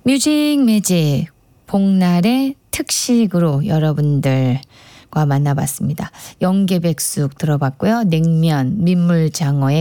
뮤직 매직 복날의 특식으로 여러분들과 만나봤습니다. 영계백숙 들어봤고요. 냉면, 민물장어에